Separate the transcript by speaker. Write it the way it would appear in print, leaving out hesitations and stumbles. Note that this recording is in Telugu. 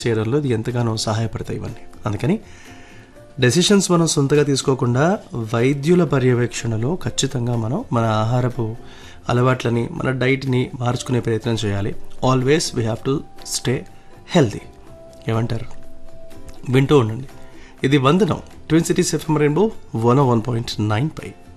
Speaker 1: చేయడంలో ఇది ఎంతగానో సహాయపడతాయి ఇవన్నీ. అందుకని డెసిషన్స్ మనం సొంతగా తీసుకోకుండా వైద్యుల పర్యవేక్షణలో ఖచ్చితంగా మనం మన ఆహారపు అలవాట్లని, మన డైట్ని మార్చుకునే ప్రయత్నం చేయాలి. Always we have to stay healthy. ఏమంటారు? వింటూ ఉండండి. ఇది వందనం ట్విన్ సిటీస్ FM రెయిన్బో 101.9 పై.